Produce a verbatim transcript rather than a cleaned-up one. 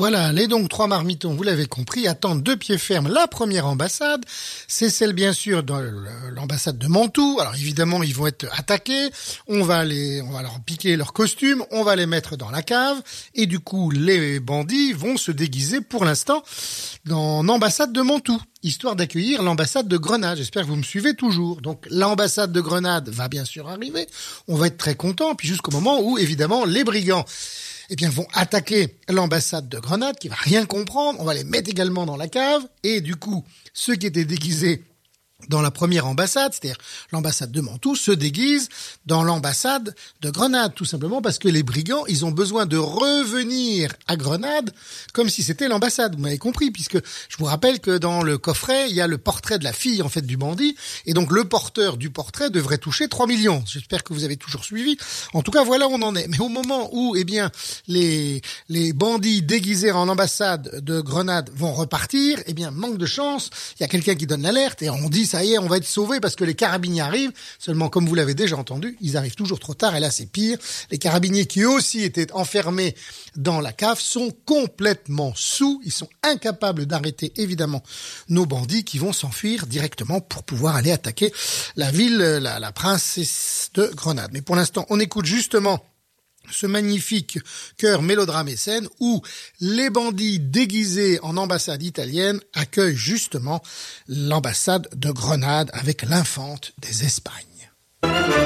Voilà, les donc trois marmitons, vous l'avez compris, attendent de pied ferme la première ambassade. C'est celle, bien sûr, de l'ambassade de Mantoue. Alors évidemment, ils vont être attaqués. On va les, on va leur piquer leurs costumes. On va les mettre dans la cave. Et du coup, les bandits vont se déguiser pour l'instant dans l'ambassade de Mantoue, histoire d'accueillir l'ambassade de Grenade. J'espère que vous me suivez toujours. Donc l'ambassade de Grenade va bien sûr arriver. On va être très contents. Puis jusqu'au moment où, évidemment, les brigands eh bien, vont attaquer l'ambassade de Grenade, qui va rien comprendre. On va les mettre également dans la cave. Et du coup, ceux qui étaient déguisés dans la première ambassade, c'est-à-dire l'ambassade de Mantoue, se déguisent dans l'ambassade de Grenade, tout simplement parce que les brigands, ils ont besoin de revenir à Grenade comme si c'était l'ambassade. Vous m'avez compris, puisque je vous rappelle que dans le coffret, il y a le portrait de la fille, en fait, du bandit, et donc le porteur du portrait devrait toucher trois millions. J'espère que vous avez toujours suivi. En tout cas, voilà où on en est. Mais au moment où, eh bien, les, les bandits déguisés en ambassade de Grenade vont repartir, eh bien, manque de chance, il y a quelqu'un qui donne l'alerte, et on dit, ça y est, on va être sauvés parce que les carabiniers arrivent. Seulement, comme vous l'avez déjà entendu, ils arrivent toujours trop tard et là, c'est pire. Les carabiniers qui eux aussi étaient enfermés dans la cave sont complètement saouls. Ils sont incapables d'arrêter, évidemment, nos bandits qui vont s'enfuir directement pour pouvoir aller attaquer la ville, la, la princesse de Grenade. Mais pour l'instant, on écoute justement ce magnifique chœur mélodrame et scène où les bandits déguisés en ambassade italienne accueillent justement l'ambassade de Grenade avec l'infante des Espagnes.